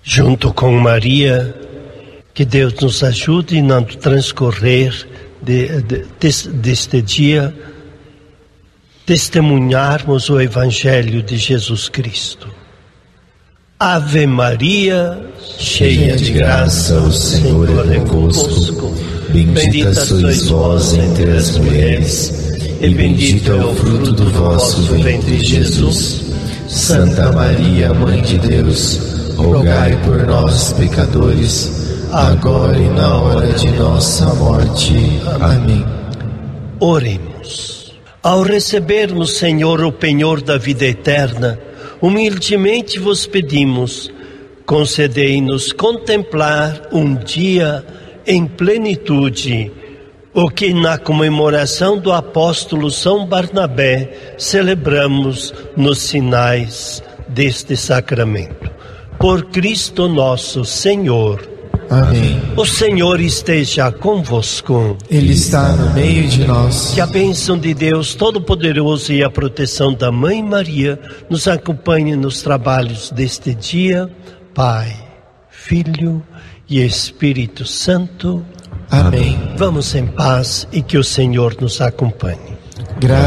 Junto com Maria, que Deus nos ajude no transcorrer deste dia, testemunharmos o Evangelho de Jesus Cristo. Ave Maria, cheia de graça, o Senhor é convosco. Bendita sois vós entre as mulheres, e bendito é o fruto do vosso ventre, Jesus. Santa Maria, Mãe de Deus, rogai por nós, pecadores, agora e na hora de nossa morte. Amém. Oremos. Ao recebermos, Senhor, o penhor da vida eterna, humildemente vos pedimos, concedei-nos contemplar um dia em plenitude, o que na comemoração do apóstolo São Barnabé celebramos nos sinais deste sacramento. Por Cristo nosso Senhor. Amém. O Senhor esteja convosco. Ele está no meio de nós. Que a bênção de Deus Todo-Poderoso e a proteção da Mãe Maria nos acompanhe nos trabalhos deste dia. Pai, Filho e Espírito Santo. Amém. Vamos em paz e que o Senhor nos acompanhe.